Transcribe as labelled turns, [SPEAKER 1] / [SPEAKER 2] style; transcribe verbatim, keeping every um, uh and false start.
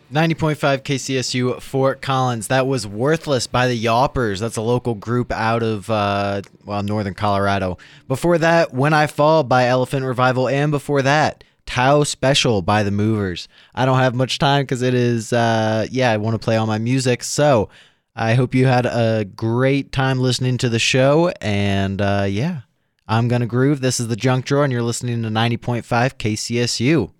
[SPEAKER 1] ninety point five K C S U Fort Collins. That was Worthless by the Yawpers. That's a local group out of, uh, well, northern Colorado. Before that, When I Fall by Elephant Revival. And before that, Tao Special by the Movers. I don't have much time because it is, uh, yeah, I want to play all my music. So I hope you had a great time listening to the show. And uh, yeah, I'm going to groove. This is the Junk Drawer, and you're listening to ninety point five K C S U.